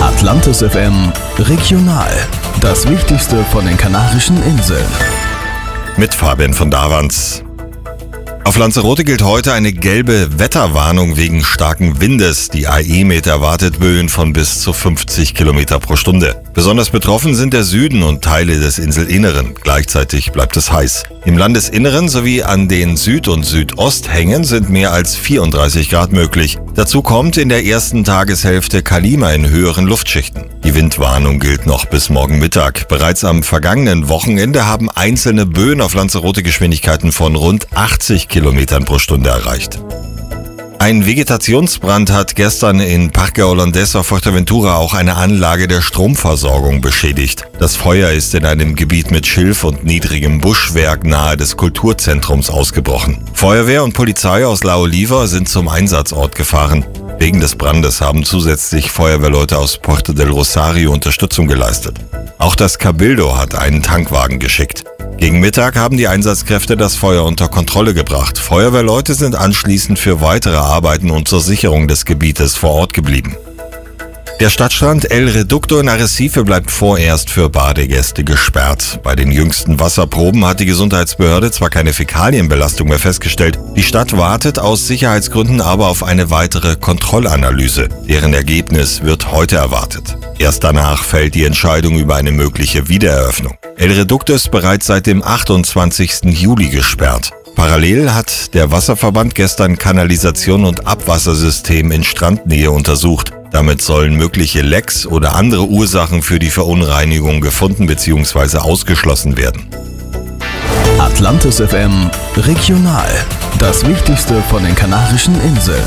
Atlantis FM Regional. Das Wichtigste von den Kanarischen Inseln. Mit Fabian von Davans. Auf Lanzarote gilt heute eine gelbe Wetterwarnung wegen starken Windes. Die AEMET erwartet Böen von bis zu 50 Kilometer pro Stunde. Besonders betroffen sind der Süden und Teile des Inselinneren. Gleichzeitig bleibt es heiß. Im Landesinneren sowie an den Süd- und Südosthängen sind mehr als 34 Grad möglich. Dazu kommt in der ersten Tageshälfte Kalima in höheren Luftschichten. Die Windwarnung gilt noch bis morgen Mittag. Bereits am vergangenen Wochenende haben einzelne Böen auf Lanzarote Geschwindigkeiten von rund 80 Kilometern pro Stunde erreicht. Ein Vegetationsbrand hat gestern in Parque Holandés auf Fuerteventura auch eine Anlage der Stromversorgung beschädigt. Das Feuer ist in einem Gebiet mit Schilf und niedrigem Buschwerk nahe des Kulturzentrums ausgebrochen. Feuerwehr und Polizei aus La Oliva sind zum Einsatzort gefahren. Wegen des Brandes haben zusätzlich Feuerwehrleute aus Puerto del Rosario Unterstützung geleistet. Auch das Cabildo hat einen Tankwagen geschickt. Gegen Mittag haben die Einsatzkräfte das Feuer unter Kontrolle gebracht. Feuerwehrleute sind anschließend für weitere Arbeiten und zur Sicherung des Gebietes vor Ort geblieben. Der Stadtstrand El Reducto in Arrecife bleibt vorerst für Badegäste gesperrt. Bei den jüngsten Wasserproben hat die Gesundheitsbehörde zwar keine Fäkalienbelastung mehr festgestellt, die Stadt wartet aus Sicherheitsgründen aber auf eine weitere Kontrollanalyse. Deren Ergebnis wird heute erwartet. Erst danach fällt die Entscheidung über eine mögliche Wiedereröffnung. El Reducto ist bereits seit dem 28. Juli gesperrt. Parallel hat der Wasserverband gestern Kanalisation und Abwassersystem in Strandnähe untersucht. Damit sollen mögliche Lecks oder andere Ursachen für die Verunreinigung gefunden bzw. ausgeschlossen werden. Atlantis FM Regional. Das Wichtigste von den Kanarischen Inseln.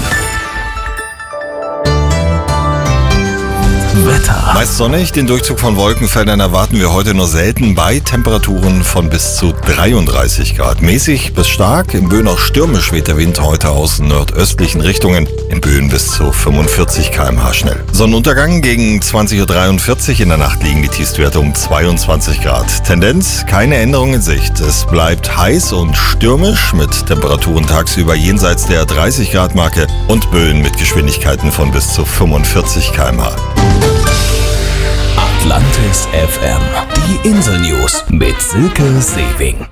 Wetter. Meist sonnig, den Durchzug von Wolkenfeldern erwarten wir heute nur selten bei Temperaturen von bis zu 33 Grad. Mäßig bis stark, in Böen auch stürmisch weht der Wind heute aus nordöstlichen Richtungen, in Böen bis zu 45 km/h schnell. Sonnenuntergang gegen 20.43 Uhr, in der Nacht liegen die Tiefstwerte um 22 Grad. Tendenz, keine Änderung in Sicht. Es bleibt heiß und stürmisch mit Temperaturen tagsüber jenseits der 30 Grad Marke und Böen mit Geschwindigkeiten von bis zu 45 km/h. Atlantis FM. Die Insel News mit Silke Sewing.